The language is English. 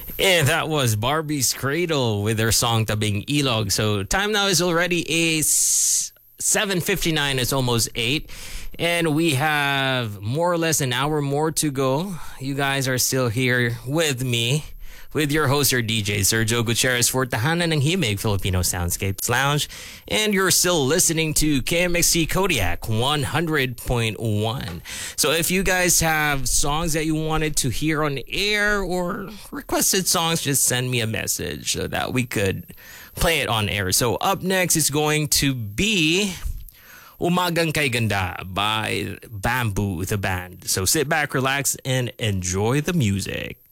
And that was Barbie's Cradle with their song Tabing Ilog. So time now is already 7:59. It's almost 8. And we have more or less an hour more to go. You guys are still here with me, with your host, your DJ, Sergio Gutierrez for Tahanan ng Himig Filipino Soundscapes Lounge. And you're still listening to KMXC Kodiak 100.1. So if you guys have songs that you wanted to hear on air or requested songs, just send me a message so that we could play it on air. So up next is going to be Umagang Kay Ganda by Bamboo, the band. So sit back, relax, and enjoy the music.